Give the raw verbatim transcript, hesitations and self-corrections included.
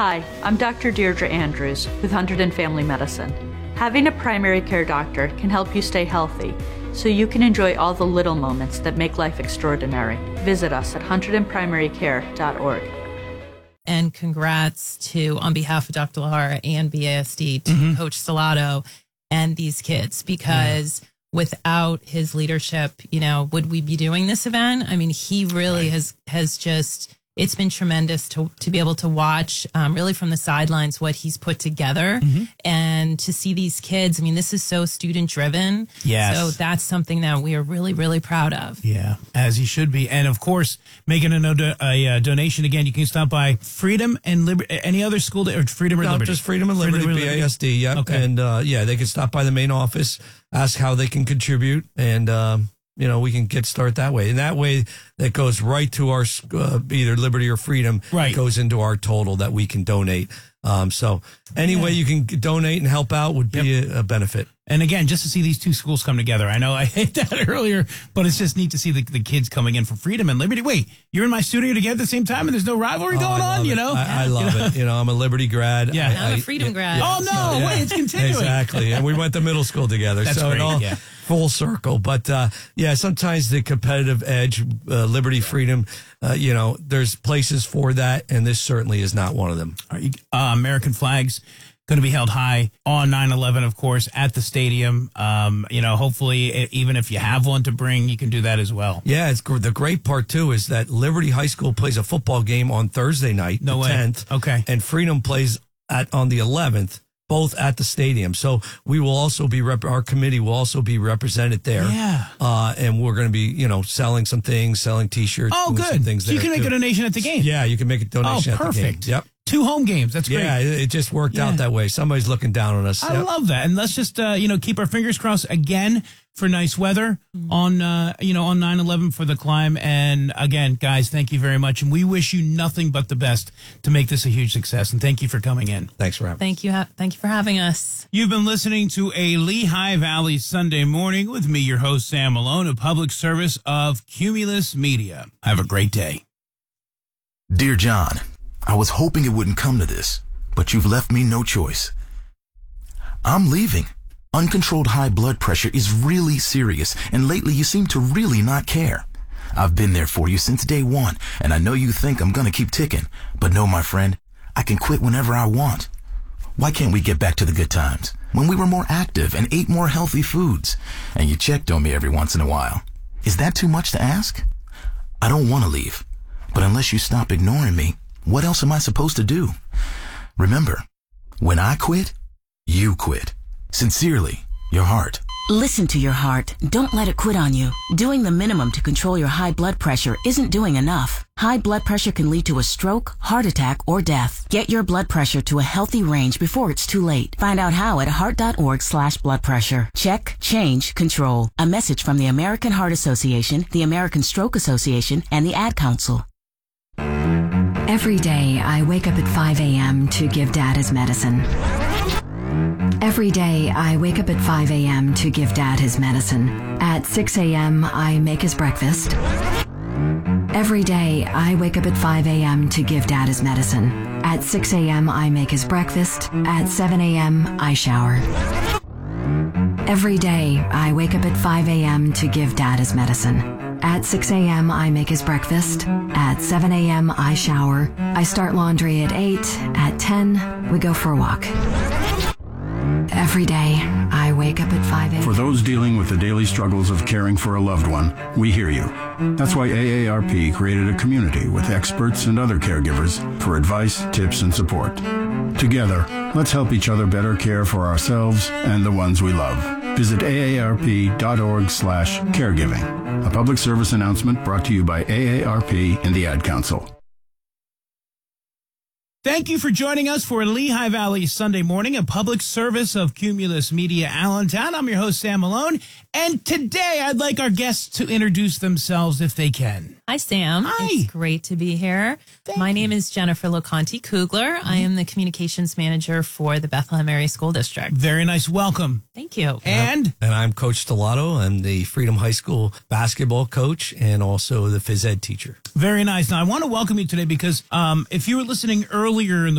Hi, I'm Doctor Deirdre Andrews with Hunterdon Family Medicine. Having a primary care doctor can help you stay healthy, so you can enjoy all the little moments that make life extraordinary. Visit us at hunterdon primary care dot org. And congrats to, on behalf of Doctor Lahara and B A S D, to Mhm. Coach Stellato and these kids, because yeah. without his leadership, you know, would we be doing this event? I mean, he really Right. has has just, it's been tremendous to to be able to watch um, really from the sidelines what he's put together Mm-hmm. and to see these kids. I mean, this is so student driven. Yes. So that's something that we are really, really proud of. Yeah, as he should be. And of course, making a, no- a uh, donation again, you can stop by Freedom and Liberty, any other school, or Freedom or No, Liberty? just Freedom and Liberty, Freedom B A S D, yep. Okay. And, uh, yeah, they can stop by the main office, ask how they can contribute, and, um, you know, we can get started that way. And that way, that goes right to our, uh, either Liberty or Freedom. Right. It goes into our total that we can donate. Um, so any Yeah. way you can donate and help out would be Yep. a, a benefit. And again, just to see these two schools come together. I know I hate that earlier, but it's just neat to see the, the kids coming in for Freedom and Liberty. Wait, you're in my studio together at the same time and there's no rivalry Oh, going I on, love you it. know? I, I love it. You know, I'm a Liberty grad. Yeah. I, I'm a I- Freedom yeah, grad. yeah. Oh, no, Yeah. wait, it's continuing. Exactly. And we went to middle school together. That's so great, it all yeah. full circle. But, uh, yeah, sometimes the competitive edge, uh, Liberty, Freedom, uh, you know, there's places for that. And this certainly is not one of them. All right, uh, American flags going to be held high on nine eleven, of course, at the stadium. Um, you know, hopefully, e- even if you have one to bring, you can do that as well. Yeah, it's gr- the great part too is that Liberty High School plays a football game on Thursday night, No the way. tenth, Okay. and Freedom plays at on the eleventh, both at the stadium. So we will also be rep- our committee will also be represented there. Yeah. uh, and we're going to be you know selling some things, selling T-shirts. Oh, doing some good. things So you there, can make too. a donation at the game. Yeah, you can make a donation Oh, at the perfect. game. Yep. Two home games. That's great. Yeah, it, it just worked Yeah. out that way. Somebody's looking down on us. I Yep. love that. And let's just, uh, you know, keep our fingers crossed again for nice weather on, uh, you know, on nine eleven for the climb. And again, guys, thank you very much. And we wish you nothing but the best to make this a huge success. And thank you for coming in. Thanks for having me. Thank you. Ha- thank you for having us. You've been listening to a Lehigh Valley Sunday morning with me, your host, Sam Malone, a public service of Cumulus Media. Have a great day. Dear John, I was hoping it wouldn't come to this, but you've left me no choice. I'm leaving. Uncontrolled high blood pressure is really serious, and lately you seem to really not care. I've been there for you since day one, and I know you think I'm gonna keep ticking, but no, my friend, I can quit whenever I want. Why can't we get back to the good times, when we were more active and ate more healthy foods, and you checked on me every once in a while? Is that too much to ask? I don't want to leave, but unless you stop ignoring me, what else am I supposed to do? Remember, when I quit, you quit. Sincerely, your heart. Listen to your heart. Don't let it quit on you. Doing the minimum to control your high blood pressure isn't doing enough. High blood pressure can lead to a stroke, heart attack, or death. Get your blood pressure to a healthy range before it's too late. Find out how at heart.org slash blood pressure. Check, change, control. A message from the American Heart Association, the American Stroke Association, and the Ad Council. Every day, I wake up at five a.m. to give Dad his medicine. Every day, I wake up at five a.m. to give Dad his medicine. At six a.m., I make his breakfast. Every day, I wake up at five a.m. to give Dad his medicine. At six a.m., I make his breakfast. At seven a.m., I shower. Every day, I wake up at five a.m. to give Dad his medicine. At six a.m., I make his breakfast. At seven a.m., I shower. I start laundry at eight. At ten, we go for a walk. Every day, I wake up at five a.m. For those dealing with the daily struggles of caring for a loved one, we hear you. That's why A A R P created a community with experts and other caregivers for advice, tips, and support. Together, let's help each other better care for ourselves and the ones we love. Visit A A R P dot org slash caregiving. A public service announcement brought to you by A A R P and the Ad Council. Thank you for joining us for Lehigh Valley Sunday morning, a public service of Cumulus Media Allentown. I'm your host, Sam Malone, and today I'd like our guests to introduce themselves if they can. Hi, Sam. Hi. It's great to be here. Thank My you. name is Jennifer Loconti Kugler. I am the communications manager for the Bethlehem Area School District. Very nice welcome. Thank you. And And I'm Coach Stellato. I'm the Freedom High School basketball coach and also the phys ed teacher. very nice. Now, I want to welcome you today because um, if you were listening earlier in the